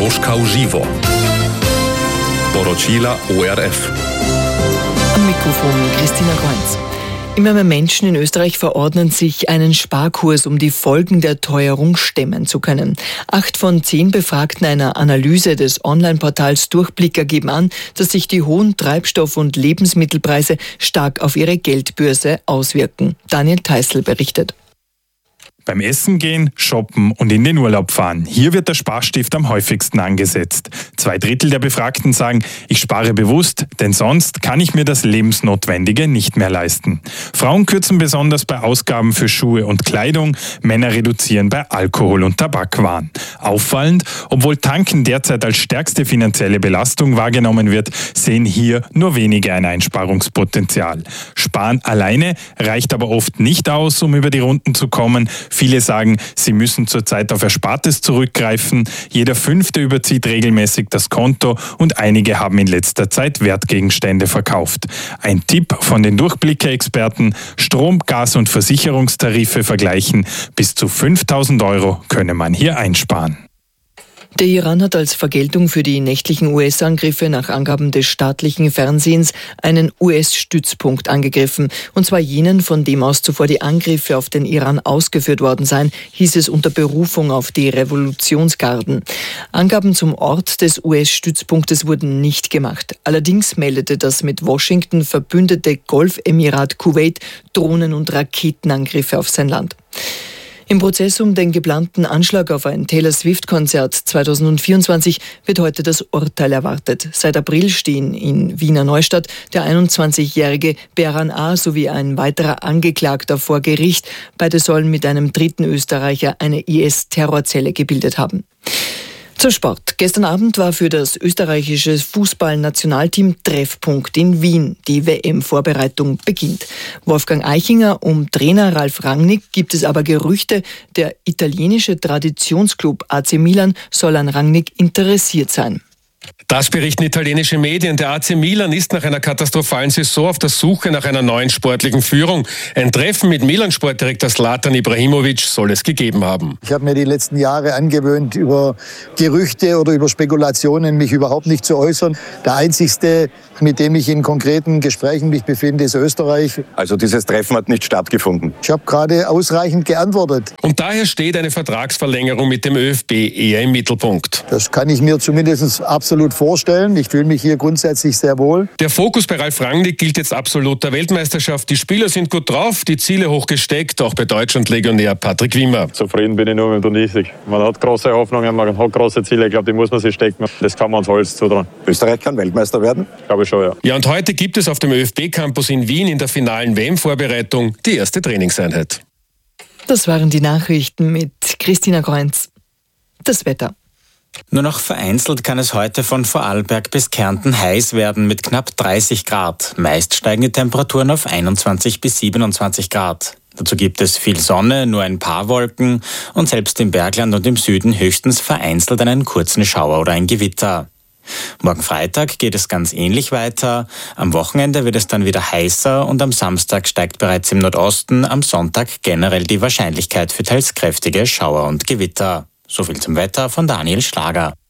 Moskau Živo. Poročila ORF. Am Mikrofon Christina Kreuz. Immer mehr Menschen in Österreich verordnen sich einen Sparkurs, um die Folgen der Teuerung stemmen zu können. 8 von 10 Befragten einer Analyse des Online-Portals Durchblicker geben an, dass sich die hohen Treibstoff- und Lebensmittelpreise stark auf ihre Geldbörse auswirken. Daniel Theißl berichtet. Beim Essen gehen, shoppen und in den Urlaub fahren. Hier wird der Sparstift am häufigsten angesetzt. 2/3 der Befragten sagen, ich spare bewusst, denn sonst kann ich mir das Lebensnotwendige nicht mehr leisten. Frauen kürzen besonders bei Ausgaben für Schuhe und Kleidung, Männer reduzieren bei Alkohol und Tabakwaren. Auffallend, obwohl Tanken derzeit als stärkste finanzielle Belastung wahrgenommen wird, sehen hier nur wenige ein Einsparungspotenzial. Sparen alleine reicht aber oft nicht aus, um über die Runden zu kommen. Viele sagen, sie müssen zurzeit auf Erspartes zurückgreifen. Jeder 5. überzieht regelmäßig das Konto und einige haben in letzter Zeit Wertgegenstände verkauft. Ein Tipp von den Durchblicke-Experten: Strom-, Gas- und Versicherungstarife vergleichen. Bis zu 5.000 € könne man hier einsparen. Der Iran hat als Vergeltung für die nächtlichen US-Angriffe nach Angaben des staatlichen Fernsehens einen US-Stützpunkt angegriffen. Und zwar jenen, von dem aus zuvor die Angriffe auf den Iran ausgeführt worden seien, hieß es unter Berufung auf die Revolutionsgarden. Angaben zum Ort des US-Stützpunktes wurden nicht gemacht. Allerdings meldete das mit Washington verbündete Golfemirat Kuwait Drohnen- und Raketenangriffe auf sein Land. Im Prozess um den geplanten Anschlag auf ein Taylor Swift-Konzert 2024 wird heute das Urteil erwartet. Seit April stehen in Wiener Neustadt der 21-jährige Behran A. sowie ein weiterer Angeklagter vor Gericht. Beide sollen mit einem dritten Österreicher eine IS-Terrorzelle gebildet haben. Zur Sport. Gestern Abend war für das österreichische Fußballnationalteam Treffpunkt in Wien. Die WM-Vorbereitung beginnt. Wolfgang Eichinger um Trainer Ralf Rangnick gibt es aber Gerüchte, der italienische Traditionsclub AC Milan soll an Rangnick interessiert sein. Das berichten italienische Medien. Der AC Milan ist nach einer katastrophalen Saison auf der Suche nach einer neuen sportlichen Führung. Ein Treffen mit Milan-Sportdirektor Zlatan Ibrahimovic soll es gegeben haben. Ich habe mir die letzten Jahre angewöhnt, über Gerüchte oder über Spekulationen mich überhaupt nicht zu äußern. Der einzigste, mit dem ich in konkreten Gesprächen mich befinde, ist Österreich. Also dieses Treffen hat nicht stattgefunden. Ich habe gerade ausreichend geantwortet. Und daher steht eine Vertragsverlängerung mit dem ÖFB eher im Mittelpunkt. Das kann ich mir zumindest absolut vorstellen. Ich fühle mich hier grundsätzlich sehr wohl. Der Fokus bei Ralf Rangnick gilt jetzt absolut der Weltmeisterschaft. Die Spieler sind gut drauf, die Ziele hoch gesteckt, auch bei Deutschland-Legionär Patrick Wimmer. Zufrieden bin ich nur mit dem Sieg. Man hat große Hoffnungen, man hat große Ziele. Ich glaube, die muss man sich stecken. Das kann man uns alles zutrauen. Österreich kann Weltmeister werden? Glaube ich schon, ja. Ja, und heute gibt es auf dem ÖFB-Campus in Wien in der finalen WM-Vorbereitung die erste Trainingseinheit. Das waren die Nachrichten mit Christina Kreuz. Das Wetter. Nur noch vereinzelt kann es heute von Vorarlberg bis Kärnten heiß werden mit knapp 30 Grad. Meist steigen die Temperaturen auf 21 bis 27 Grad. Dazu gibt es viel Sonne, nur ein paar Wolken und selbst im Bergland und im Süden höchstens vereinzelt einen kurzen Schauer oder ein Gewitter. Morgen Freitag geht es ganz ähnlich weiter. Am Wochenende wird es dann wieder heißer und am Samstag steigt bereits im Nordosten, am Sonntag generell die Wahrscheinlichkeit für teils kräftige Schauer und Gewitter. So viel zum Wetter von Daniel Schlager.